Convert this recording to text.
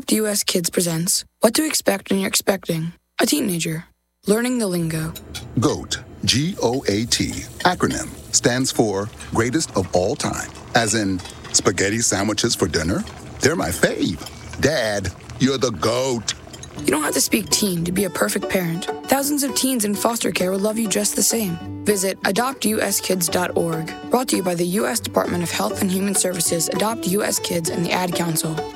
Adopt US Kids presents What to Expect When You're Expecting a Teenager. Learning the lingo. GOAT, G-O-A-T, acronym, stands for Greatest of All Time. As in, spaghetti sandwiches for dinner? They're my fave. Dad, you're the GOAT. You don't have to speak teen to be a perfect parent. Thousands of teens in foster care will love you just the same. Visit adoptuskids.org. Brought to you by the U.S. Department of Health and Human Services, Adopt U.S. Kids, and the Ad Council.